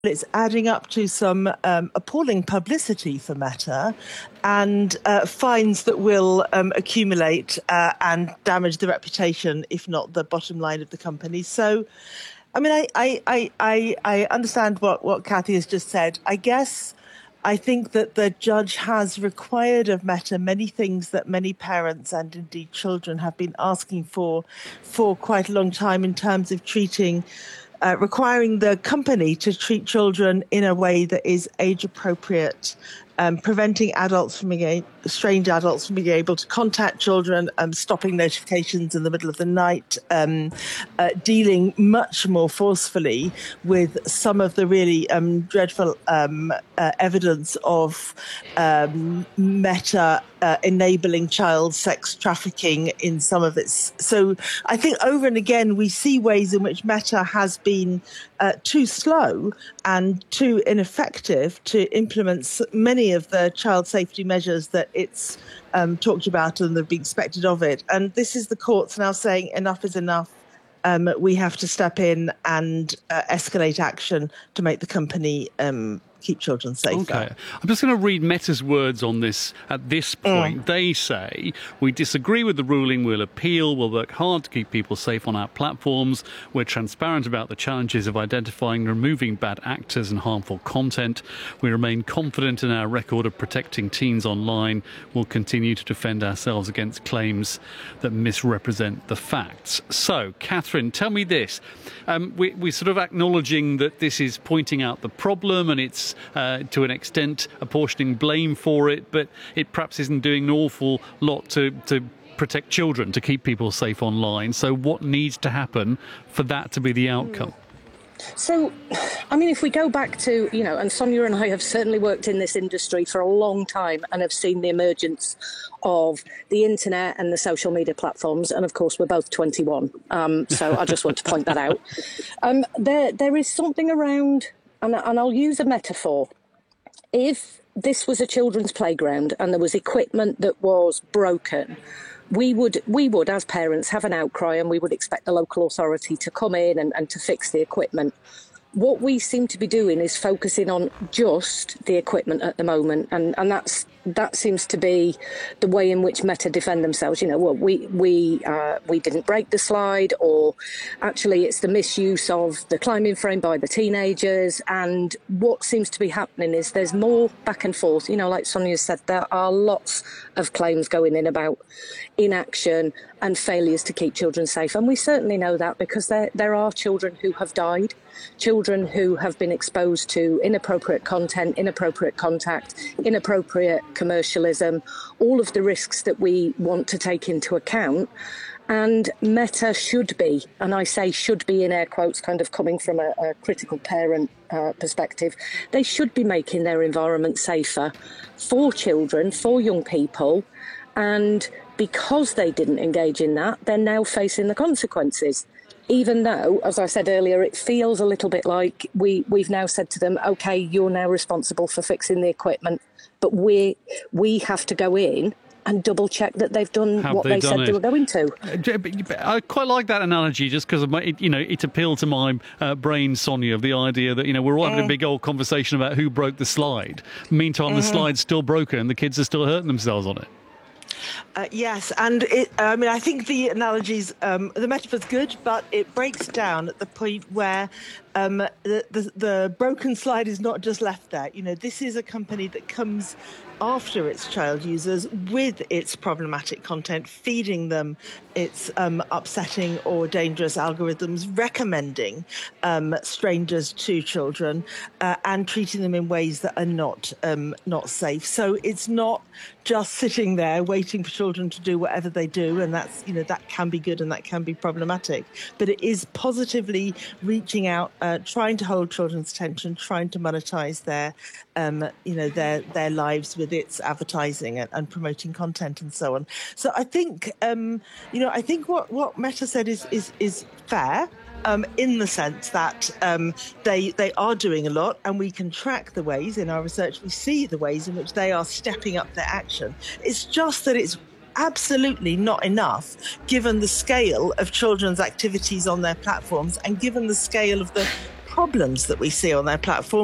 It's adding up to some appalling publicity for Meta and fines that will accumulate and damage the reputation, if not the bottom line of the company. So, I mean, I understand what Kathy has just said. I guess I think that the judge has required of Meta many things that many parents and indeed children have been asking for quite a long time in terms of requiring the company to treat children in a way that is age appropriate, preventing strange adults from being able to contact children, stopping notifications in the middle of the night, dealing much more forcefully with some of the really dreadful evidence of Meta enabling child sex trafficking in some of its. So I think over and again we see ways in which Meta has been too slow and too ineffective to implement many of the child safety measures that it's talked about and that be expected of it. And this is the courts now saying enough is enough. We have to step in and escalate action to make the company keep children safer. Okay. I'm just going to read Meta's words on this at this point. They say, we disagree with the ruling, we'll appeal, we'll work hard to keep people safe on our platforms, we're transparent about the challenges of identifying and removing bad actors and harmful content, we remain confident in our record of protecting teens online, we'll continue to defend ourselves against claims that misrepresent the facts. So, Catherine, tell me this. We're sort of acknowledging that this is pointing out the problem and it's to an extent apportioning blame for it, but it perhaps isn't doing an awful lot to protect children, to keep people safe online. So what needs to happen for that to be the outcome? So, I mean, if we go back to, and Sonia and I have certainly worked in this industry for a long time and have seen the emergence of the internet and the social media platforms. And of course, we're both 21. So I just want to point that out. There is something around, and I'll use a metaphor. If this was a children's playground and there was equipment that was broken, we would, as parents, have an outcry and we would expect the local authority to come in and to fix the equipment. What we seem to be doing is focusing on just the equipment at the moment, and that seems to be the way in which Meta defend themselves. We didn't break the slide, or actually it's the misuse of the climbing frame by the teenagers. And what seems to be happening is there's more back and forth. Like Sonia said, there are lots of claims going in about inaction and failures to keep children safe, and we certainly know that because there are children who have died. Children who have been exposed to inappropriate content, inappropriate contact, inappropriate commercialism, all of the risks that we want to take into account. And Meta should be, and I say should be in air quotes, kind of coming from a critical parent perspective, they should be making their environment safer for children, for young people. And because they didn't engage in that, they're now facing the consequences. Even though, as I said earlier, it feels a little bit like we've now said to them, OK, you're now responsible for fixing the equipment, but we have to go in and double check that they've done what they said they were going to. I quite like that analogy just because it appealed to my brain, Sonia, of the idea that, we're all having a big old conversation about who broke the slide. Meantime, the slide's still broken and the kids are still hurting themselves on it. Yes, and I think the analogies, the metaphor's good, but it breaks down at the point where the broken slide is not just left there. This is a company that comes after its child users with its problematic content, feeding them its upsetting or dangerous algorithms, recommending strangers to children, and treating them in ways that are not safe. So it's not just sitting there waiting for children to do whatever they do, and that's that can be good and that can be problematic. But it is positively reaching out, trying to hold children's attention, trying to monetize their lives with its advertising and promoting content and so on. So I think I think what Meta said is fair. In the sense that they are doing a lot, and we can track the ways in our research. We see the ways in which they are stepping up their action. It's just that it's absolutely not enough given the scale of children's activities on their platforms and given the scale of the problems that we see on their platform.